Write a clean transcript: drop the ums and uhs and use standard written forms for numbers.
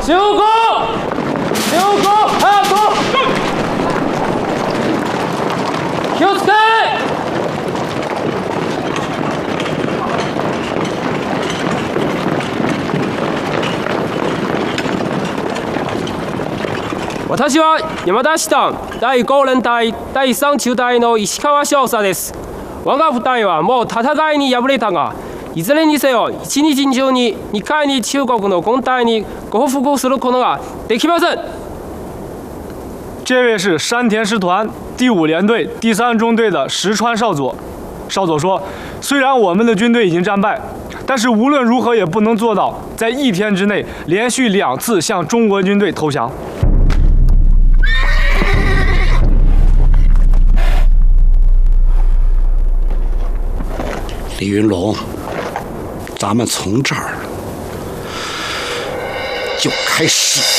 ハート気をつけ。私は山田師団第5連隊第3中隊の石川少佐です。我が部隊はもう戦いに敗れたが、いずれにせよ一日中に2回に中国の軍隊に降伏することができません。 这位是山田师团第5联队第3中队的石川少佐。少佐说，虽然我们的军队已经战败，但是无论如何也不能做到在1天之内连续2次向中国军队投降。 李云龙，咱们从这儿就开始。